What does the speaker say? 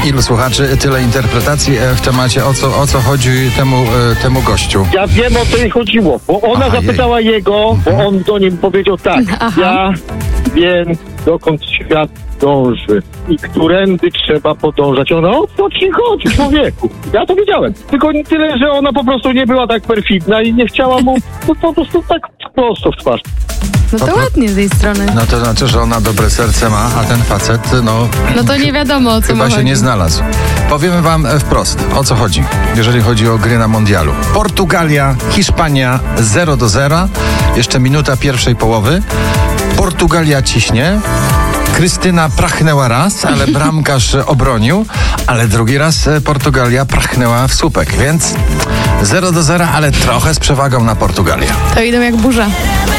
Ilu słuchaczy, tyle interpretacji w temacie, o co chodzi temu gościu. Ja wiem, o co jej chodziło, bo ona zapytała jego, bo on do niej powiedział tak. Ja wiem, dokąd świat dąży i którędy trzeba podążać. Ona, o co ci chodzi, człowieku? Ja to wiedziałem. Tylko tyle, że ona po prostu nie była tak perfidna i nie chciała mu po prostu tak prosto w twarz. No to ładnie z jej strony. No to znaczy, że ona dobre serce ma, a ten facet, No to nie wiadomo, o co chyba się nie znalazł. Powiemy wam wprost, o co chodzi, jeżeli chodzi o gry na mundialu. Portugalia, Hiszpania 0-0. Jeszcze minuta pierwszej połowy. Portugalia ciśnie. Krystyna prachnęła raz, ale bramkarz obronił, ale drugi raz Portugalia prachnęła w słupek, więc 0-0, ale trochę z przewagą na Portugalię. To idą jak burza.